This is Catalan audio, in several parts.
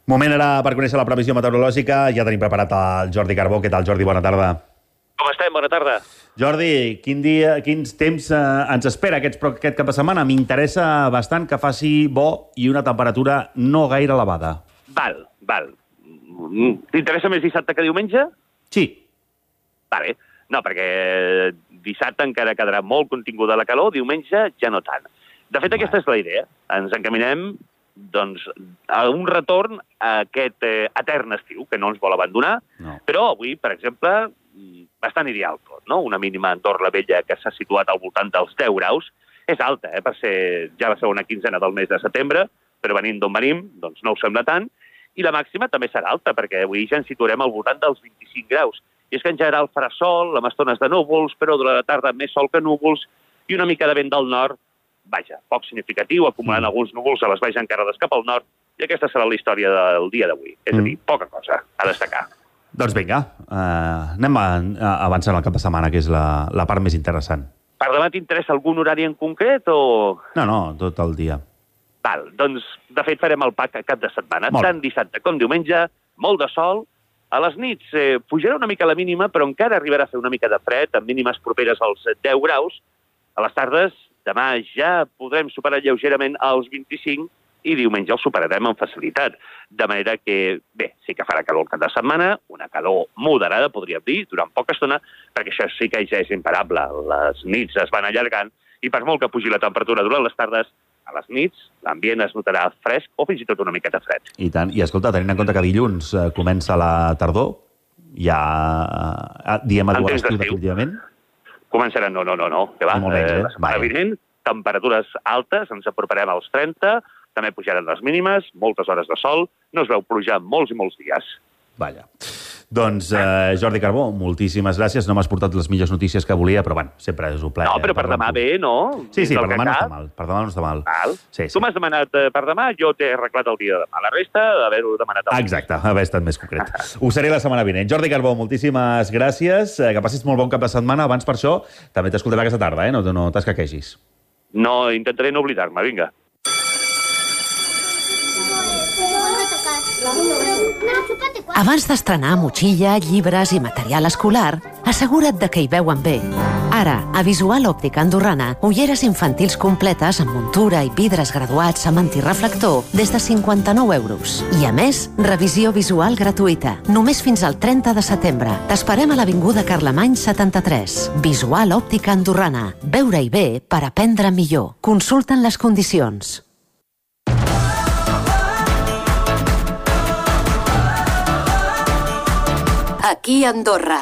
Moment ara per conèixer la previsió meteorològica. Ja tenim preparat el Jordi Carbó. Què tal, Jordi? Bona tarda. Com estem? Bona tarda. Jordi, quins temps ens espera aquest cap de setmana? M'interessa bastant que faci bo i una temperatura no gaire elevada. Val. T'interessa més dissabte que diumenge? Sí. Vale. No, perquè dissabte encara quedarà molt continguda la calor, diumenge ja no tant. De fet, aquesta és la idea. Ens encaminem doncs, a un retorn a aquest etern estiu, que no ens vol abandonar, però avui, per exemple, bastant ideal tot, no? Una mínima a Andorra la Vella que s'ha situat al voltant dels 10 graus. És alta, per ser ja la segona quinzena del mes de setembre, però venint d'on venim, doncs no ho sembla tant. I la màxima també serà alta, perquè avui ja ens situarem al voltant dels 25 graus. I és que en general farà sol, amb estones de núvols, però durant la tarda més sol que núvols, i una mica de vent del nord, vaja, poc significatiu, acumulant alguns núvols a les valls encarades cap al nord, i aquesta serà la història del dia d'avui. És a dir, poca cosa a destacar. Doncs vinga, anem avançant al cap de setmana, que és la part més interessant. Per demà t'interessa algun horari en concret o...? No, tot el dia. Val, doncs, de fet, farem el pack cap de setmana. Tant dissabte com diumenge, molt de sol. A les nits pujarà una mica la mínima, però encara arribarà a fer una mica de fred, amb mínimes properes als 10 graus. A les tardes, demà ja podrem superar lleugerament als 25 i diumenge el superarem amb facilitat. De manera que, bé, sí que farà calor el cap de setmana, una calor moderada, podríem dir, durant poca estona, perquè això sí que ja és imparable. Les nits es van allargant i per molt que pugi la temperatura durant les tardes, a les nits l'ambient es notarà fresc o fins i tot una miqueta fred. I tant. I escolta, tenint en compte que dilluns comença la tardor, ja diem a l'estiu definitivament? Començarà, no. Que va? La setmana vinent, temperatures altes, ens aproparem als 30, també pujaran les mínimes, moltes hores de sol, no es veu plujar molts i molts dies. Vaja. Doncs, Jordi Carbó, moltíssimes gràcies. No m'has portat les millors notícies que volia, però bueno, sempre és un plaer. No, però per demà bé, no? Sí, per demà no està mal. Per demà no està mal. Tu m'has demanat per demà, jo t'he arreglat el dia de demà. La resta, d'haver-ho demanat avui. Exacte, haver estat més concret. Ho seré la setmana vinent. Jordi Carbó, moltíssimes gràcies. Que passis molt bon cap de setmana. Abans per això, també t'escoltaré aquesta tarda, no t'escaquegis. No, intentaré no oblidar-me, vinga. Abans d'estrenar motxilla, llibres i material escolar, assegura't de que hi veuen bé. Ara, a Visual Òptica Andorrana, ulleres infantils completes amb muntura i vidres graduats amb antireflector des de 59 euros. I a més, revisió visual gratuïta. Només fins al 30 de setembre. T'esperem a l'Avinguda Carlemany 73. Visual Òptica Andorrana. Veure-hi bé per aprendre millor. Consulten les condicions. Aquí a Andorra.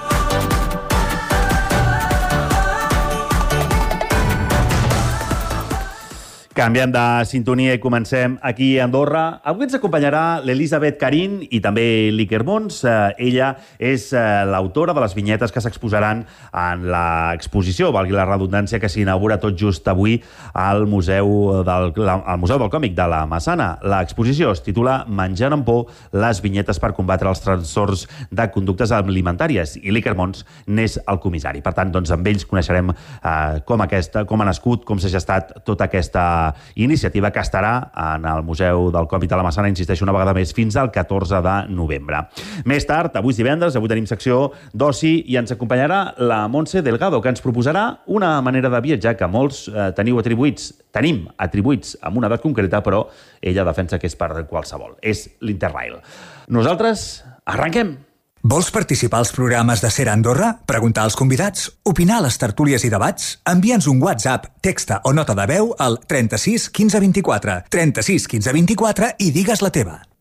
Canviem de sintonia i comencem aquí a Andorra. Avui ens acompanyarà l'Elisabeth Carín i també l'Iker Mons. Ella és l'autora de les vinyetes que s'exposaran en l'exposició, valgui la redundància, que s'inaugura tot just avui al Museu del Còmic de la Massana. L'exposició es titula Menjant amb por, les vinyetes per combatre els trastorns de conductes alimentàries, i l'Iker Mons n'és el comissari. Per tant, doncs, amb ells coneixerem com ha nascut, com s'ha gestat tota aquesta iniciativa que estarà en el Museu del Còmic de la Massana, insisteixo una vegada més, fins al 14 de novembre. Més tard, avui és divendres, avui tenim secció d'oci i ens acompanyarà la Montse Delgado, que ens proposarà una manera de viatjar que molts tenim atribuïts amb una edat concreta, però ella defensa que és per qualsevol. És l'Interrail. Nosaltres arrenquem! Vols participar als programes de Ser Andorra? Preguntar als convidats? Opinar a les tertúlies i debats? Envia'ns un WhatsApp, texta o nota de veu al 36 15 24. 36 15 24 i digues la teva.